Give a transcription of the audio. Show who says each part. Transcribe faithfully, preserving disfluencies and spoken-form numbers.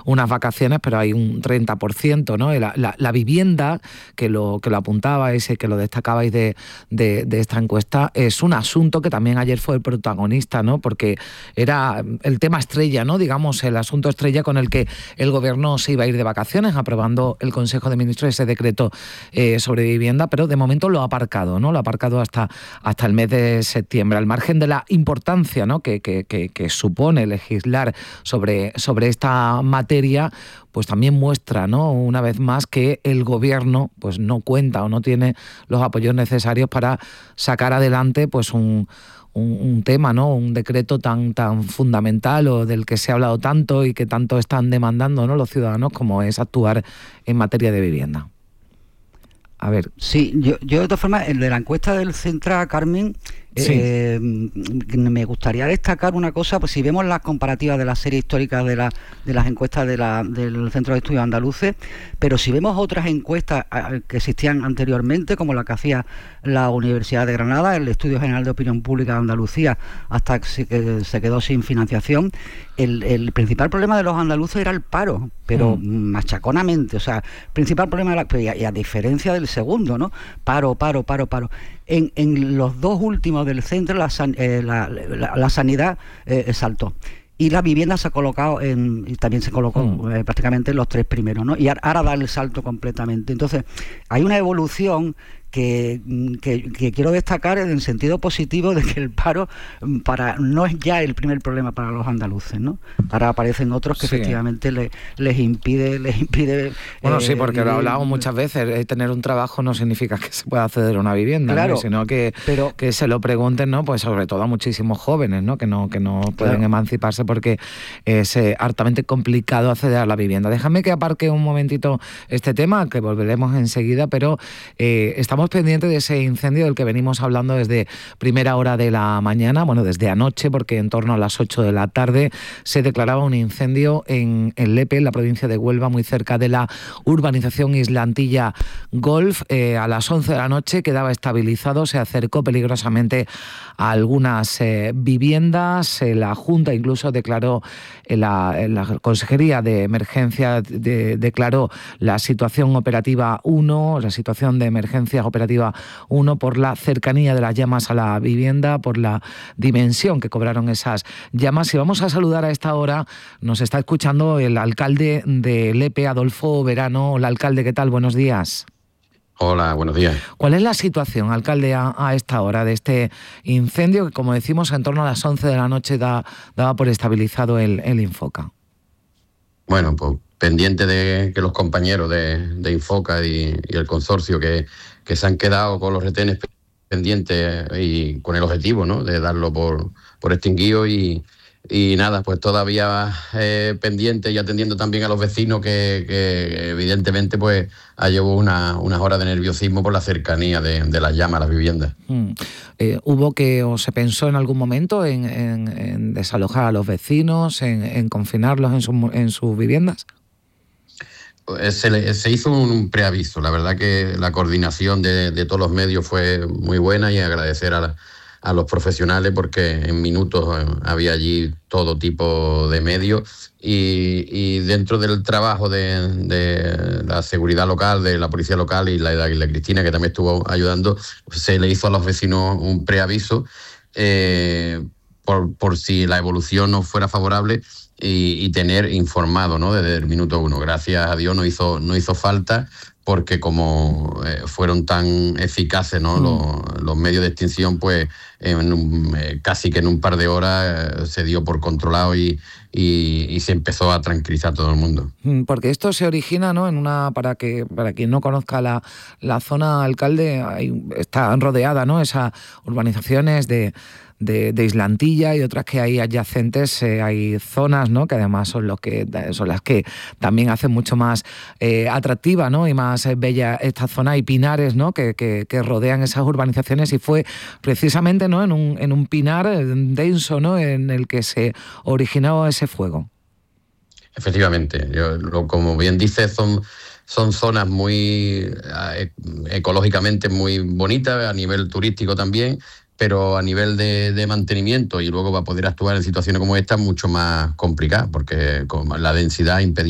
Speaker 1: unas vacaciones, pero hay un treinta por ciento, ¿no? La, la, la vivienda, que lo, que lo apuntabais y que lo destacabais de, de, de esta encuesta, es un asunto que también ayer fue el protagonista, ¿no? Porque era el tema estrella, ¿no? Digamos, el asunto estrella con el que el gobierno se iba a ir de vacaciones, aprobando el Consejo de Ministros ese decreto eh, sobre vivienda, pero de momento lo ha aparcado, ¿no? Lo ha aparcado hasta, hasta el mes de septiembre, al margen de la importancia, ¿no? que, que, que, que supone legislar sobre, sobre esta materia, pues también muestra, ¿no? Una vez más que el gobierno pues no cuenta o no tiene los apoyos necesarios para sacar adelante pues un Un, un tema, ¿no? Un decreto tan, tan fundamental o del que se ha hablado tanto y que tanto están demandando, ¿no? Los ciudadanos, como es actuar en materia de vivienda. A ver.
Speaker 2: Sí, yo, yo de todas formas, el de la encuesta del Centra, Carmen,
Speaker 1: sí.
Speaker 2: eh, me gustaría destacar una cosa, pues si vemos las comparativas de la serie histórica de, la, de las encuestas de la, del Centro de Estudios Andaluces, pero si vemos otras encuestas que existían anteriormente, como la que hacía la Universidad de Granada, el Estudio General de Opinión Pública de Andalucía, hasta que se, que se quedó sin financiación, el, el principal problema de los andaluces era el paro, pero mm. machaconamente, o sea, el principal problema era, y a, y a diferencia del segundo, ¿no? Paro, paro, paro, paro. En, en los dos últimos del centro la, san, eh, la, la, la sanidad eh, saltó. Y la vivienda se ha colocado en, y también se colocó mm. eh, prácticamente en los tres primeros, ¿no? Y ahora da el salto completamente. Entonces, hay una evolución que, que, que quiero destacar en el sentido positivo de que el paro para no es ya el primer problema para los andaluces, ¿no? Ahora aparecen otros que sí. efectivamente le, les impide, les impide.
Speaker 1: Bueno,
Speaker 2: eh,
Speaker 1: sí, porque
Speaker 2: eh,
Speaker 1: lo hablamos muchas veces, eh, tener un trabajo no significa que se pueda acceder a una vivienda,
Speaker 2: claro,
Speaker 1: ¿no? Sino que,
Speaker 2: pero,
Speaker 1: que se lo pregunten, ¿no? Pues sobre todo a muchísimos jóvenes, ¿no? Que no, que no pueden claro. emanciparse porque es eh, hartamente complicado acceder a la vivienda. Déjame que aparque un momentito este tema, que volveremos enseguida, pero eh, estamos pendientes de ese incendio del que venimos hablando desde primera hora de la mañana, bueno, desde anoche, porque en torno a las ocho de la tarde se declaraba un incendio en, en Lepe, en la provincia de Huelva, muy cerca de la urbanización Islantilla Golf. Eh, a las once de la noche quedaba estabilizado, se acercó peligrosamente a algunas eh, viviendas. Eh, la Junta incluso declaró, en la, en la Consejería de Emergencia de, declaró la situación operativa uno, la situación de emergencia operativa uno, por la cercanía de las llamas a la vivienda, por la dimensión que cobraron esas llamas. Y vamos a saludar a esta hora, nos está escuchando el alcalde de Lepe, Adolfo Verano. Hola, alcalde, ¿qué tal? Buenos días.
Speaker 3: Hola, buenos días.
Speaker 1: ¿Cuál es la situación, alcalde, a, a esta hora de este incendio que, como decimos, en torno a las once de la noche da, daba por estabilizado el, el Infoca?
Speaker 3: Bueno, pues pendiente de que los compañeros de, de Infoca y, y el consorcio que, que se han quedado con los retenes pendientes y con el objetivo, ¿no?, de darlo por, por extinguido y, y nada, pues todavía eh, pendiente y atendiendo también a los vecinos que, que evidentemente pues ha llevado una, unas horas de nerviosismo por la cercanía de, de las llamas a las viviendas.
Speaker 1: Mm. Eh, ¿Hubo que o se pensó en algún momento en, en, en desalojar a los vecinos, en, en confinarlos en, su, en sus viviendas?
Speaker 3: Se, le, se hizo un preaviso. La verdad que la coordinación de, de todos los medios fue muy buena y agradecer a, la, a los profesionales porque en minutos había allí todo tipo de medios y, y dentro del trabajo de, de la seguridad local, de la policía local y la, y la Cristina, que también estuvo ayudando, se le hizo a los vecinos un preaviso eh, por, por si la evolución no fuera favorable. Y, y tener informado, ¿no?, desde el minuto uno. Gracias a Dios no hizo, no hizo falta porque como eh, fueron tan eficaces, ¿no?, mm. los, los medios de extinción, pues en un, eh, casi que en un par de horas eh, se dio por controlado y, y, y se empezó a tranquilizar a todo el mundo.
Speaker 1: Porque esto se origina, ¿no?, en una, para que para quien no conozca la, la zona, alcalde, hay, está rodeada, ¿no?, esas urbanizaciones de De, de Islantilla y otras que hay adyacentes, eh, hay zonas, ¿no?, que además son, los que, son las que también hacen mucho más eh, atractiva, ¿no?, y más eh, bella esta zona. Hay pinares, ¿no?, que, que, que rodean esas urbanizaciones y fue precisamente, ¿no?, en un, en un pinar denso, ¿no?, en el que se originó ese fuego.
Speaker 3: Efectivamente, yo, lo, como bien dices, son... Son zonas muy eh, ecológicamente muy bonitas, a nivel turístico también, pero a nivel de, de mantenimiento y luego va a poder actuar en situaciones como esta mucho más complicada, porque con la densidad impedía